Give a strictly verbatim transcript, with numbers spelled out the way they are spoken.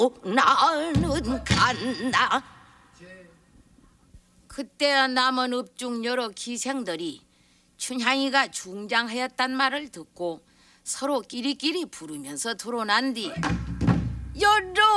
나는 간다. 그때 남은 읍중 여러 기생들이 춘향이가 중장하였단 말을 듣고 서로 끼리끼리 부르면서 드러난 뒤 여러